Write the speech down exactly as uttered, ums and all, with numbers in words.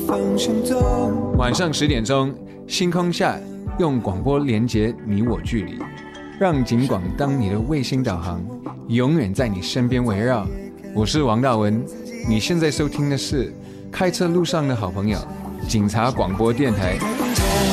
方向走。 晚上十点钟，星空下，用广播连接你我距离，让警广当你的卫星导航，永远在你身边围绕。我是王大文，你现在收听的是开车路上的好朋友，警察广播电台。